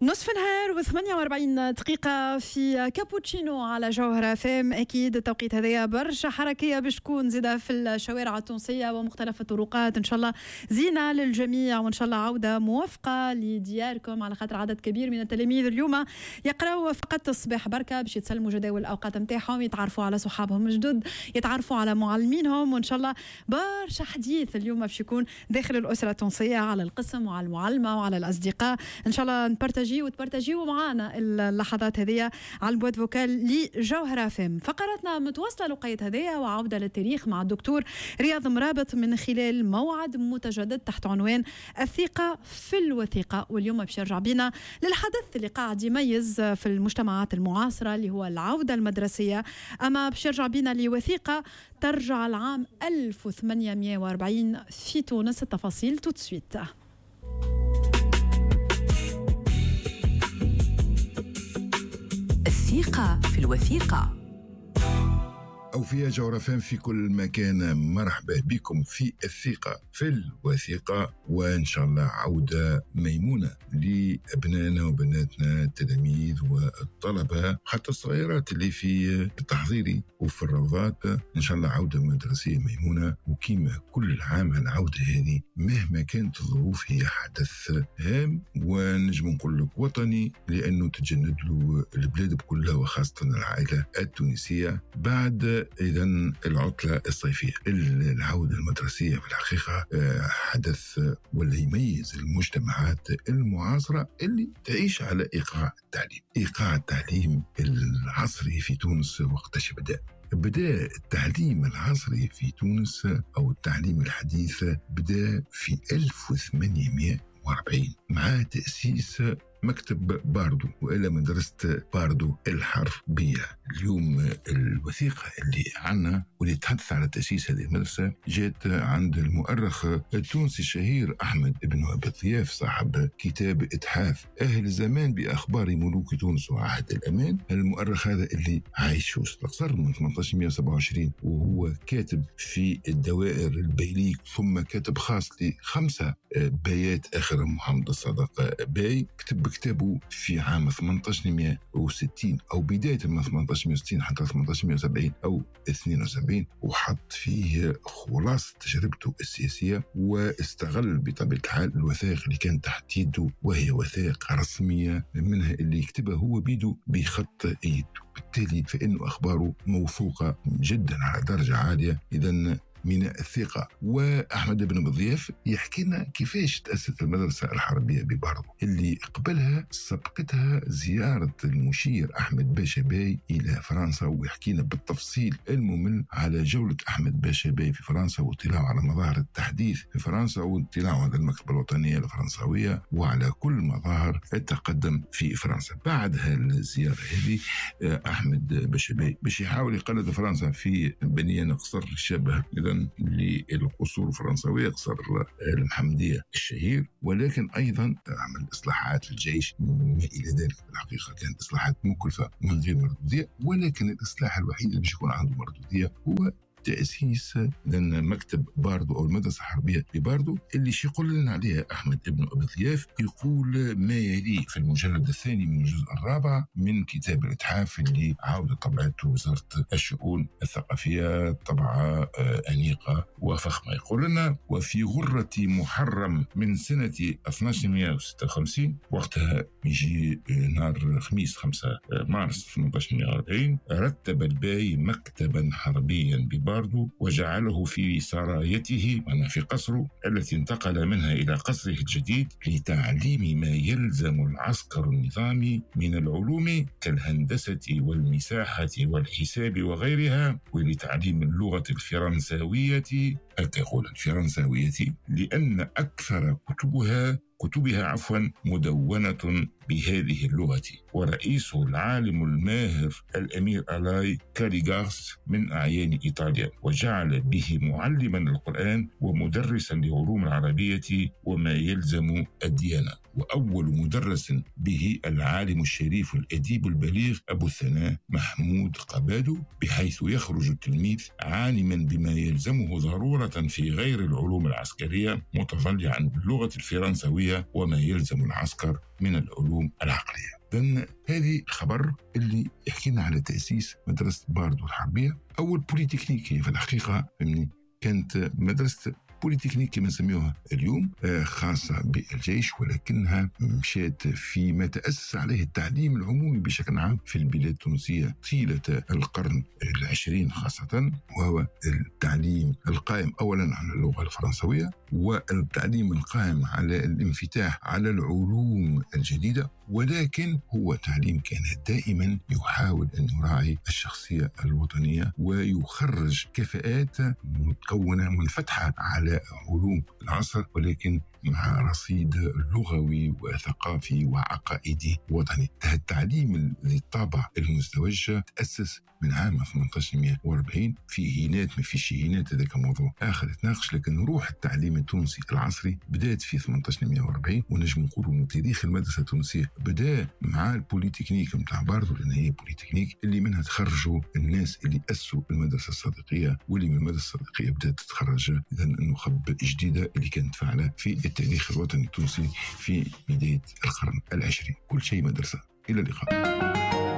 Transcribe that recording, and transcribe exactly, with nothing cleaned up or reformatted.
نصف نهار وثمانية وأربعين دقيقة في كابوتشينو على جوهرة فام. أكيد التوقيت هذايا برشا حركية باش تكون زيادة في الشوارع التونسية ومختلف الطرقات. إن شاء الله زينة للجميع وإن شاء الله عودة موفقة لدياركم، على خاطر عدد كبير من التلاميذ اليوم يقرأوا فقط الصباح بركة باش يتسلموا جداول الأوقات متاعهم، يتعرفوا على صحابهم الجدد، يتعرفوا على معلمينهم، وإن شاء الله برشا حديث اليوم باش يكون داخل الأسرة التونسية على القسم وعلى المعلمة وعلى الأصدقاء. إن شاء الله نبرتاجي وتبرتاجيوا معنا اللحظات هذه على البواد فوكال لجوهرة فم. فقرتنا متواصلة لقية هذه وعودة للتاريخ مع الدكتور رياض مرابط من خلال موعد متجدد تحت عنوان الثقة في الوثيقة. واليوم باش يرجع بينا للحدث اللي قاعد يميز في المجتمعات المعاصرة اللي هو العودة المدرسية، أما باش يرجع بينا لوثيقة ترجع العام ألف وثمانمائة وأربعين في تونس. التفاصيل تو تسويت. الثقة في الوثيقة. أوفياء جغرافيا في كل مكان، مرحبا بكم في الثقة في الوثيقة، وإن شاء الله عودة ميمونة لأبنائنا وبناتنا التلاميذ والطلبة حتى الصغيرات اللي في التحضيري وفي الروضات. إن شاء الله عودة مدرسية ميمونة، وكيما كل عام العودة هذه مهما كانت الظروف هي حدث هام ونجم نقول لك وطني، لأنه تجند له البلاد كلها وخاصة العائلة التونسية بعد إذن العطلة الصيفية. العودة المدرسية في الحقيقة حدث ولا يميز المجتمعات المعاصرة اللي تعيش على إيقاع التعليم. إيقاع التعليم العصري في تونس وقتاش بدأ؟ بدأ التعليم العصري في تونس أو التعليم الحديث بدأ في ألف وثمانمائة وأربعين مع تأسيس مكتب باردو وإلى مدرسة باردو الحربية. اليوم الوثيقة اللي عنا واللي تحدث على تأسيس هذه المدرسة جات عند المؤرخ التونسي الشهير أحمد بن أبي ضياف صاحب كتاب إتحاف أهل الزمان بأخبار ملوك تونس وعهد الأمان. المؤرخ هذا اللي عايش في وسط القصر من ثمانية عشر مائة وسبعة وعشرين وهو كاتب في الدوائر البيليك، ثم كاتب خاص لخمسة بيات آخر محمد الصدق باي. كتب كتابه في عام ثمانية عشر مائة وستين أو بداية من ثمانية عشر مائة وستين حتى ثمانية عشر مائة وسبعين أو اثنين وسبعين، وحط فيه خلاصة تجربته السياسية واستغل بطبيعة الحال الوثائق اللي كانت تحت يده، وهي وثائق رسمية منها اللي يكتبها هو بيده بخط يده، بالتالي فإنه أخباره موثوقة جدا على درجة عالية إذن من الثقة. وأحمد بن بضياف يحكي لنا كيفاش تأسست المدرسة الحربية بباردو اللي قبلها سبقتها زيارة المشير أحمد باشا باي إلى فرنسا، ويحكي لنا بالتفصيل الممل على جولة أحمد باشا باي في فرنسا واطلاعه على مظاهر التحديث في فرنسا واطلاعه على المكتبة الوطنية الفرنسوية وعلى كل مظاهر التقدم في فرنسا. بعدها الزيارة هذه أحمد باشا باي باش يحاول يقلد فرنسا في بنيان قصر شبه للقصور الفرنسوية، قصر المحمدية الشهير، ولكن أيضا عمل إصلاحات في الجيش ما إلى ذلك. في الحقيقة كانت إصلاحات مكلفة من غير مردودية، ولكن الإصلاح الوحيد اللي باش يكون عنده مردودية هو تأسيس لأن مكتب باردو أو المدرسة الحربية لباردو اللي يقول لنا عليها أحمد بن أبي ضياف. يقول ما يلي في المجلد الثاني من الجزء الرابع من كتاب الإتحاف اللي عاودة طبعته وزارة الشؤون الثقافية، طبعة أنيقة وفخمة. يقول لنا وفي غرة محرم من سنة ألف وثمانمائة وستة وخمسين، وقتها يجي نهار خميس خمسة مارس ثمانية عشر مائة وأربعين، رتب الباي مكتبا حربيا بباردو وجعله في سرايته يعني في قصره التي انتقل منها إلى قصره الجديد لتعليم ما يلزم العسكر النظامي من العلوم كالهندسة والمساحة والحساب وغيرها، ولتعليم اللغة الفرنساوية أقول الفرنساوية لأن أكثر كتبها كتبها عفوا مدونة بهذه اللغة. ورئيس العالم الماهر الأمير ألاي كاليغارس من أعيان إيطاليا، وجعل به معلما للقرآن ومدرسا لعلوم العربية وما يلزم الديانة. وأول مدرس به العالم الشريف الأديب البليغ أبو الثناء محمود قبادو، بحيث يخرج التلميذ عالما بما يلزمه ضرورة في غير العلوم العسكرية متضلعا باللغة الفرنسوية التربوية وما يلزم العسكر من العلوم العقلية. إذن هذه الخبر اللي يحكينا على تأسيس مدرسة باردو الحربية. أول بوليتكنيك هي في الحقيقة كانت مدرسة بوليتكنيك كما نسميوها اليوم خاصة بالجيش، ولكنها مشات فيما تأسس عليه التعليم العمومي بشكل عام في البلاد التونسية طيلة القرن العشرين خاصة، وهو التعليم القائم أولا على اللغة الفرنسوية والتعليم القائم على الانفتاح على العلوم الجديدة، ولكن هو تعليم كان دائما يحاول أن يراعي الشخصية الوطنية ويخرج كفاءات متكونة منفتحة على علوم العصر، ولكن مع رصيد لغوي وثقافي وعقائدي وطني. التعليم للطابع المزدوج تأسس من عام ثمانية عشر مئة وأربعين في هينات، ما فيش هينات، هذاك موضوع آخر يتناقش، لكن روح التعليم التونسي العصري بدأت في ثمانية عشر مئة وأربعين، ونجم نقولوا أن تاريخ المدرسة التونسية بدأ مع البوليتكنيك متاع باردو، لأن هي بوليتكنيك اللي منها تخرجوا الناس اللي أسسوا المدرسة الصديقية، واللي من المدرسة الصديقية بدأت تتخرج إذا النخب جديدة اللي كانت فاعلة في التاريخ الوطني التونسي في بداية القرن العشرين. كل شيء مدرسة. إلى اللقاء.